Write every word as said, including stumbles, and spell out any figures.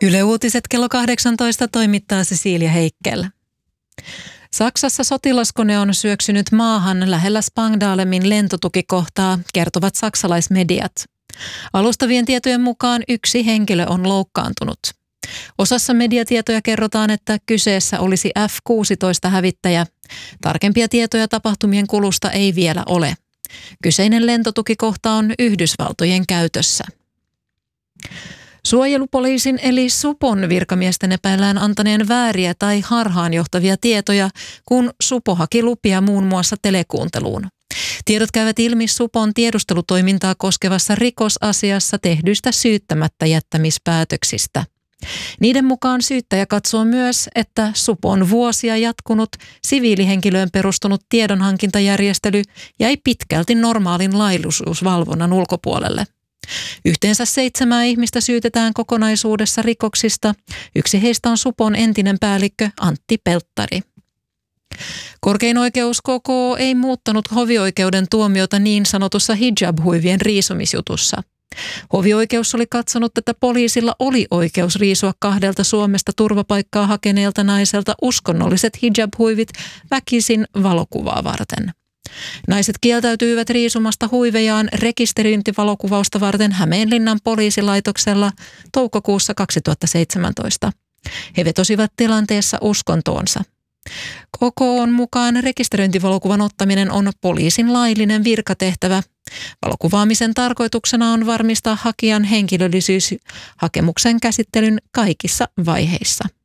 Yle Uutiset kello kahdeksantoista toimittaa Cecilia Heikkel. Saksassa sotilaskone on syöksynyt maahan lähellä Spangdalemin lentotukikohtaa, kertovat saksalaismediat. Alustavien tietojen mukaan yksi henkilö on loukkaantunut. Osassa mediatietoja kerrotaan, että kyseessä olisi F kuusitoista hävittäjä. Tarkempia tietoja tapahtumien kulusta ei vielä ole. Kyseinen lentotukikohta on Yhdysvaltojen käytössä. Suojelupoliisin eli Supon virkamiesten epäillään antaneen vääriä tai harhaanjohtavia tietoja, kun Supo haki lupia muun muassa telekuunteluun. Tiedot käyvät ilmi Supon tiedustelutoimintaa koskevassa rikosasiassa tehdyistä syyttämättä jättämispäätöksistä. Niiden mukaan syyttäjä katsoo myös, että Supon vuosia jatkunut siviilihenkilöön perustunut tiedonhankintajärjestely jäi pitkälti normaalin laillisuusvalvonnan ulkopuolelle. Yhteensä seitsemää ihmistä syytetään kokonaisuudessa rikoksista. Yksi heistä on Supon entinen päällikkö Antti Pelttari. Korkein oikeus K K ei muuttanut hovioikeuden tuomiota niin sanotussa hijab-huivien riisumisjutussa. Hovioikeus oli katsonut, että poliisilla oli oikeus riisua kahdelta Suomesta turvapaikkaa hakeneelta naiselta uskonnolliset hijab-huivit väkisin valokuvaa varten. Naiset kieltäytyivät riisumasta huivejaan rekisteröintivalokuvausta varten Hämeenlinnan poliisilaitoksella toukokuussa kaksituhattaseitsemäntoista. He vetosivat tilanteessa uskontoonsa. K K:n mukaan rekisteröintivalokuvan ottaminen on poliisin laillinen virkatehtävä. Valokuvaamisen tarkoituksena on varmistaa hakijan henkilöllisyys hakemuksen käsittelyn kaikissa vaiheissa.